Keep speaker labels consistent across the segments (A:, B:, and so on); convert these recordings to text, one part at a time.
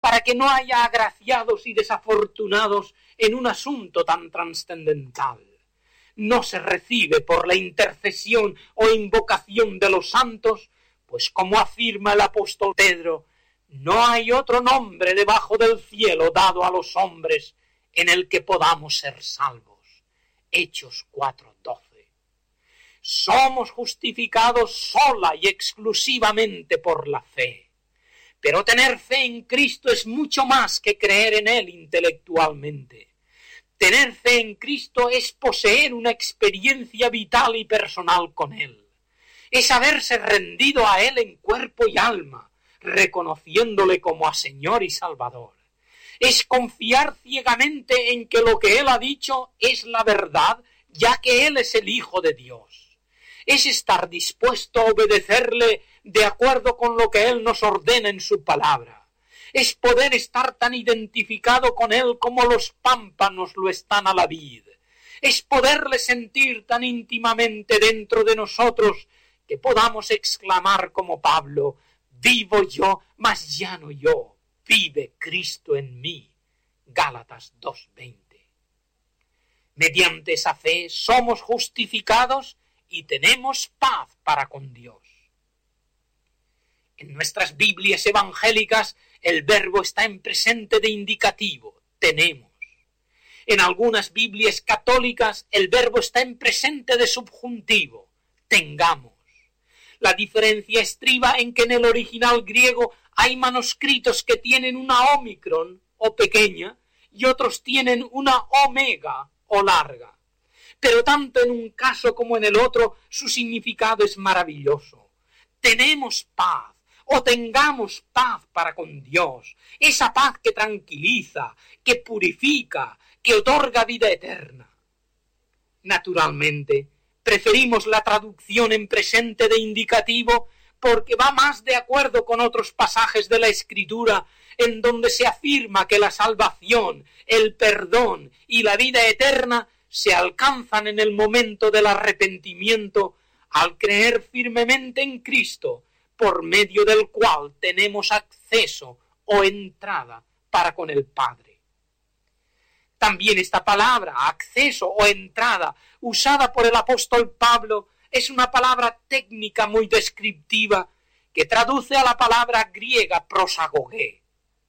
A: para que no haya agraciados y desafortunados en un asunto tan trascendental. No se recibe por la intercesión o invocación de los santos, pues como afirma el apóstol Pedro, no hay otro nombre debajo del cielo dado a los hombres en el que podamos ser salvos. Hechos 4:12. Somos justificados sola y exclusivamente por la fe. Pero tener fe en Cristo es mucho más que creer en Él intelectualmente. Tener fe en Cristo es poseer una experiencia vital y personal con Él. Es haberse rendido a Él en cuerpo y alma, reconociéndole como a Señor y Salvador. Es confiar ciegamente en que lo que Él ha dicho es la verdad, ya que Él es el Hijo de Dios. Es estar dispuesto a obedecerle de acuerdo con lo que Él nos ordena en su palabra. Es poder estar tan identificado con Él como los pámpanos lo están a la vid. Es poderle sentir tan íntimamente dentro de nosotros que podamos exclamar como Pablo, vivo yo, mas ya no yo, vive Cristo en mí. Gálatas 2:20. Mediante esa fe somos justificados y tenemos paz para con Dios. En nuestras Biblias evangélicas el verbo está en presente de indicativo, tenemos. En algunas Biblias católicas el verbo está en presente de subjuntivo, tengamos. La diferencia estriba en que en el original griego hay manuscritos que tienen una ómicron o pequeña y otros tienen una omega o larga. Pero tanto en un caso como en el otro su significado es maravilloso. Tenemos paz. O tengamos paz para con Dios, esa paz que tranquiliza, que purifica, que otorga vida eterna. Naturalmente, preferimos la traducción en presente de indicativo porque va más de acuerdo con otros pasajes de la Escritura en donde se afirma que la salvación, el perdón y la vida eterna se alcanzan en el momento del arrepentimiento al creer firmemente en Cristo, por medio del cual tenemos acceso o entrada para con el Padre. También esta palabra, acceso o entrada, usada por el apóstol Pablo, es una palabra técnica muy descriptiva que traduce a la palabra griega prosagogé.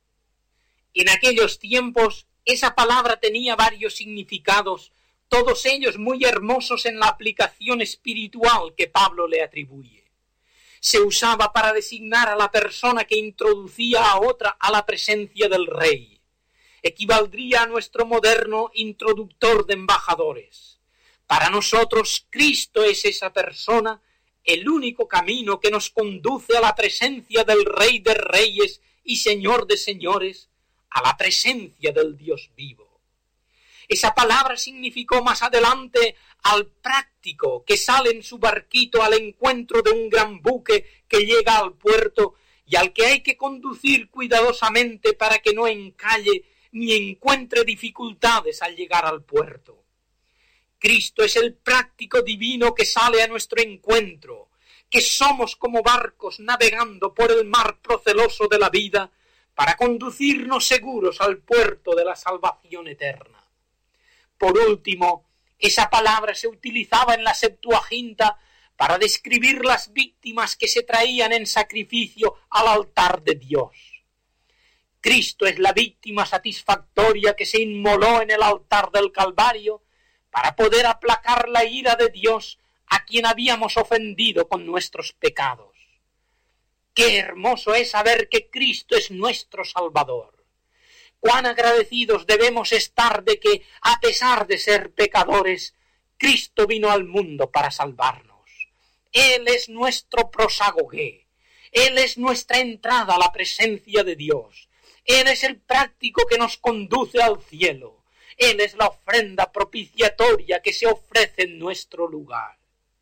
A: En aquellos tiempos, esa palabra tenía varios significados, todos ellos muy hermosos en la aplicación espiritual que Pablo le atribuye. Se usaba para designar a la persona que introducía a otra a la presencia del rey. Equivaldría a nuestro moderno introductor de embajadores. Para nosotros, Cristo es esa persona, el único camino que nos conduce a la presencia del Rey de Reyes y Señor de Señores, a la presencia del Dios vivo. Esa palabra significó más adelante al práctico que sale en su barquito al encuentro de un gran buque que llega al puerto y al que hay que conducir cuidadosamente para que no encalle ni encuentre dificultades al llegar al puerto. Cristo es el práctico divino que sale a nuestro encuentro, que somos como barcos navegando por el mar proceloso de la vida para conducirnos seguros al puerto de la salvación eterna. Por último, esa palabra se utilizaba en la Septuaginta para describir las víctimas que se traían en sacrificio al altar de Dios. Cristo es la víctima satisfactoria que se inmoló en el altar del Calvario para poder aplacar la ira de Dios a quien habíamos ofendido con nuestros pecados. Qué hermoso es saber que Cristo es nuestro Salvador. Cuán agradecidos debemos estar de que, a pesar de ser pecadores, Cristo vino al mundo para salvarnos. Él es nuestro prosagogé. Él es nuestra entrada a la presencia de Dios. Él es el práctico que nos conduce al cielo. Él es la ofrenda propiciatoria que se ofrece en nuestro lugar.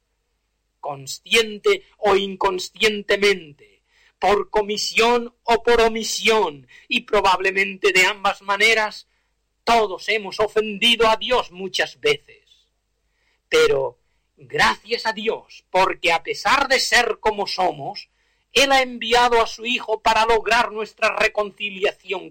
A: Consciente o inconscientemente, por comisión o por omisión, y probablemente de ambas maneras, todos hemos ofendido a Dios muchas veces. Pero, gracias a Dios, porque a pesar de ser como somos, Él ha enviado a su Hijo para lograr nuestra reconciliación